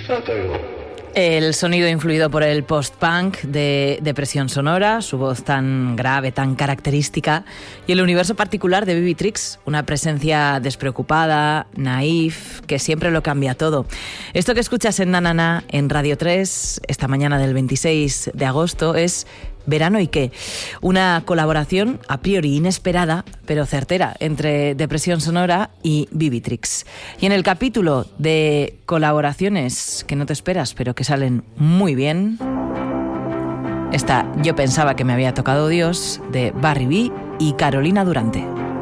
El sonido influido por el post-punk de Depresión Sonora, su voz tan grave, tan característica, y el universo particular de Bibi Trix, una presencia despreocupada, naif, que siempre lo cambia todo. Esto que escuchas en Nanana, en Radio 3, esta mañana del 26 de agosto, es Verano y qué, una colaboración a priori inesperada, pero certera, entre Depresión Sonora y Bibi Trix. Y en el capítulo de colaboraciones que no te esperas, pero que salen muy bien, está Yo pensaba que me había tocado Dios, de Barry B y Carolina Durante.